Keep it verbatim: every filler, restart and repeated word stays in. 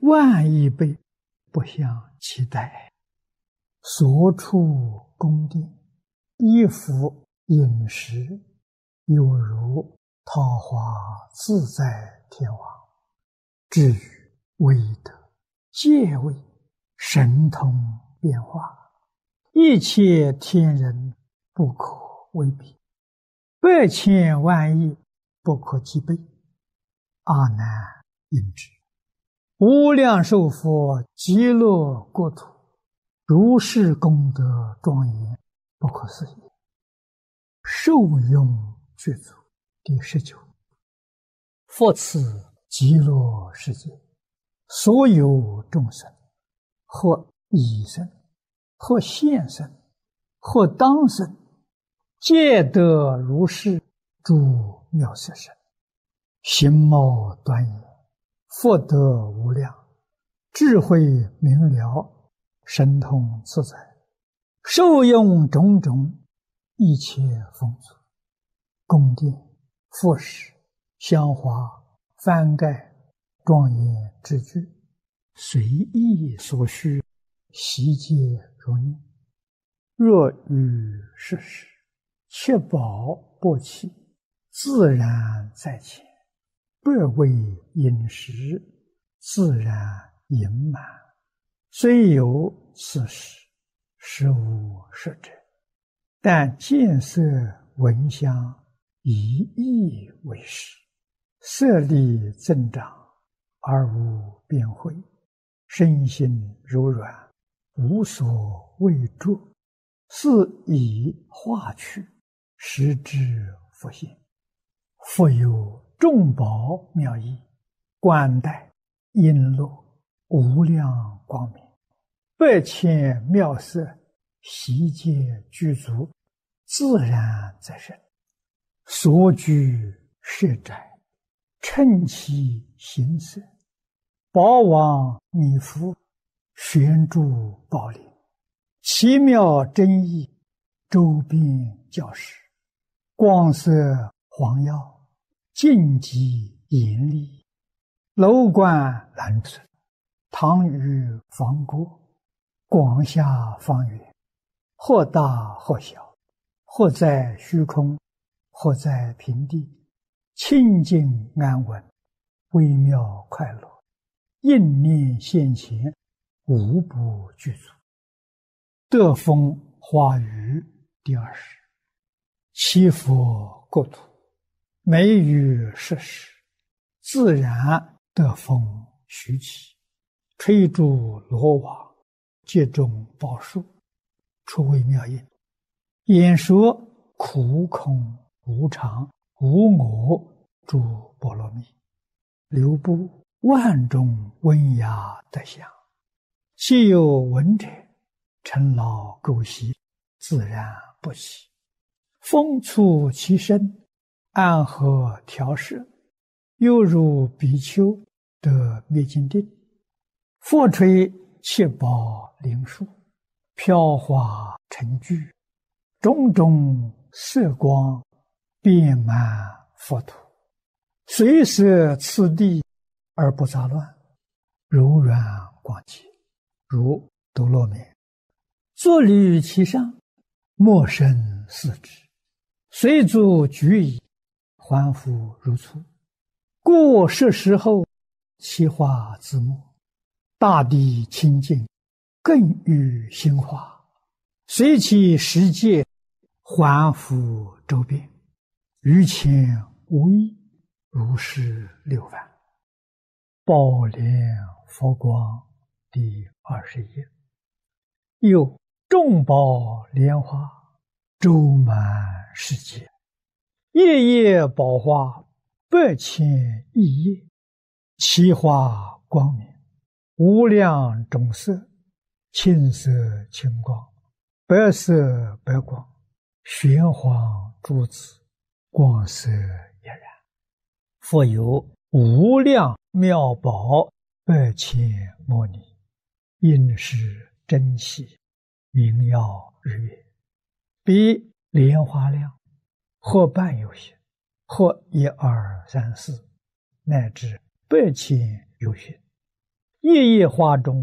万亿倍，不相期待。所处宫殿，衣服饮食，犹如桃花自在天王。至于威德、戒位、神通变化，一切天人不可为比，百千万亿不可计备。阿难应知，无量寿佛极乐国土，如是功德庄严，不可思议。受用具足。第十九，佛此极乐世界，所有众生，或已生，或现生，或当生，皆得如是诸妙色身，形貌端严，福德无量，智慧明了，神通自在，受用种种一切丰足，宫殿、佛石、香花、幡盖、庄严之具，随意所需，悉皆如念。若遇世事，确保不起，自然在前，百味饮食，自然盈满。虽有此事，实无实者，但见色闻香，以意为实，色力增长，而无边慧，身心柔软，无所畏著，是以化去，实之复现。复有众宝妙义，冠带璎珞，无量光明，百千妙色，悉皆具足，自然在身。所居舍宅，称其形色，宝王弥覆，悬诸宝林，奇妙真义，周边教室，光色黄耀，净极严厉，楼观蓝色，堂宇房郭，广厦方圆，或大或小，或在虚空，或在平地，清净安稳，微妙快乐，应念现前，无不具足。德风花语第二十。七佛国土，每于设施，自然德风徐起，吹诸罗网，皆种宝树，出微妙音，演说苦空无常无我诸波罗蜜，流布万种温雅德相，既有闻者，尘劳垢习，自然不起。风触其身，安和调摄，犹如比丘得灭尽定。佛吹七宝灵树，飘华成聚，种种色光，遍满佛土，随摄次第而不杂乱，柔软广洁，如多罗面。坐履其上，莫生四肢，随足举矣，还复如初。故设时后，其化自没，大地清净，更与心化，随其实界，还复周遍，于前无异，如是六番。宝莲佛光第二十页。又众宝莲花，周满世界，夜夜宝花，百千亿叶，其花光明，无量种色，青色青光，白色白光，玄黄珠子，光色俨然。复有无量妙宝，百千摩尼，应是珍稀，明耀日月，比莲花量，或半有限，或一二三四，乃至百千有限， 叶叶花中